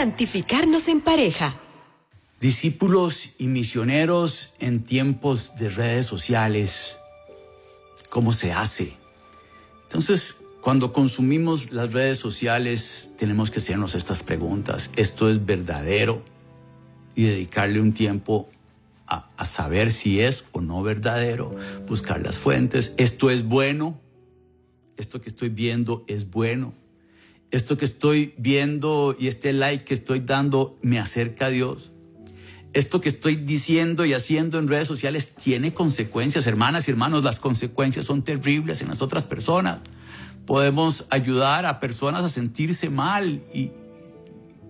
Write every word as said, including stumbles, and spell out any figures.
santificarnos en pareja. Discípulos y misioneros en tiempos de redes sociales. ¿Cómo se hace? Entonces, cuando consumimos las redes sociales, tenemos que hacernos estas preguntas. ¿Esto es verdadero? Y dedicarle un tiempo a, a saber si es o no verdadero. Buscar las fuentes. ¿Esto es bueno? ¿Esto que estoy viendo es bueno? ¿Esto que estoy viendo y este like que estoy dando me acerca a Dios? Esto que estoy diciendo y haciendo en redes sociales tiene consecuencias, hermanas y hermanos. Las consecuencias son terribles en las otras personas. Podemos ayudar a personas a sentirse mal y,